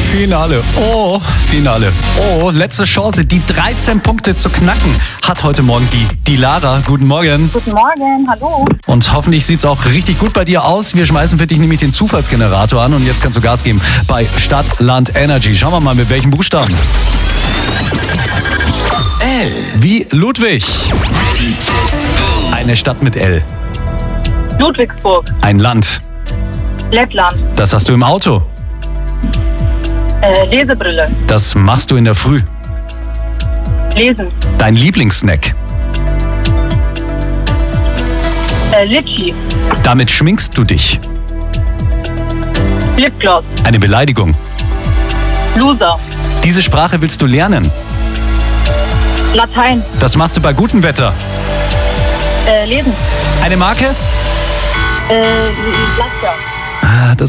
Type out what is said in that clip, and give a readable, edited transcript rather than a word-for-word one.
Finale. Oh, Finale. Oh, letzte Chance, die 13 Punkte zu knacken, hat heute Morgen die Lara. Guten Morgen. Guten Morgen, hallo. Und hoffentlich sieht's auch richtig gut bei dir aus. Wir schmeißen für dich nämlich den Zufallsgenerator an und jetzt kannst du Gas geben bei Stadt, Land, Energy. Schauen wir mal, mit welchem Buchstaben. L. Wie Ludwig. Eine Stadt mit L. Ludwigsburg, Ein Land. Lettland, Das hast du im Auto. Lesebrille, Das machst du in der Früh. Lesen, Dein Lieblingssnack. Litschi, Damit schminkst du dich. Lipgloss, Eine Beleidigung. Loser, Diese Sprache willst du lernen. Latein, Das machst du bei gutem Wetter. Lesen, Eine Marke? Laster. Das